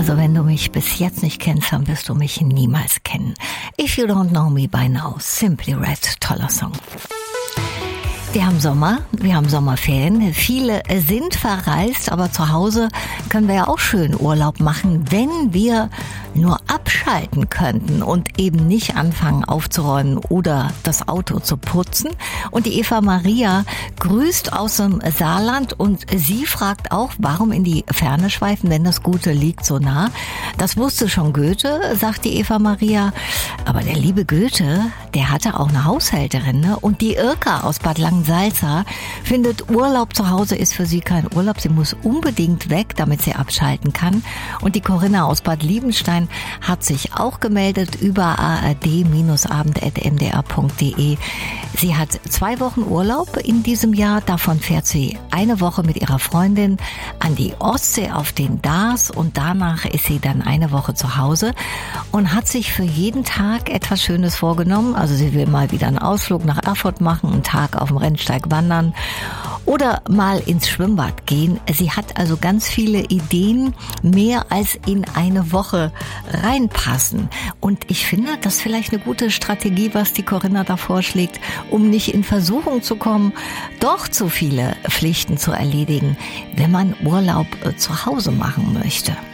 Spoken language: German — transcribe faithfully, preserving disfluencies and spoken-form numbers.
Also wenn du mich bis jetzt nicht kennst, dann wirst du mich niemals kennen. If you don't know me by now, Simply Red, toller Song. Wir haben Sommer, wir haben Sommerferien. Viele sind verreist, aber zu Hause können wir ja auch schön Urlaub machen, wenn wir nur abschalten könnten und eben nicht anfangen aufzuräumen oder das Auto zu putzen. Und die Eva Maria grüßt aus dem Saarland und sie fragt auch, warum in die Ferne schweifen, denn das Gute liegt so nah. Das wusste schon Goethe, sagt die Eva Maria. Aber der liebe Goethe, der hatte auch eine Haushälterin, ne? Und die Irka aus Bad Langensalza findet, Urlaub zu Hause ist für sie kein Urlaub. Sie muss unbedingt weg, damit sie abschalten kann. Und die Corinna aus Bad Liebenstein hat sich auch gemeldet über a r d abend at m d r punkt d e. Sie hat zwei Wochen Urlaub in diesem Jahr. Davon fährt sie eine Woche mit ihrer Freundin an die Ostsee auf den Dars und danach ist sie dann eine Woche zu Hause und hat sich für jeden Tag etwas Schönes vorgenommen. Also sie will mal wieder einen Ausflug nach Erfurt machen, einen Tag auf dem Rennsteig wandern oder mal ins Schwimmbad gehen. Sie hat also ganz viele Ideen, mehr als in eine Woche reinpassen. Und ich finde, das ist vielleicht eine gute Strategie, was die Corinna da vorschlägt, um nicht in Versuchung zu kommen, doch zu viele Pflichten zu erledigen, wenn man Urlaub zu Hause machen möchte.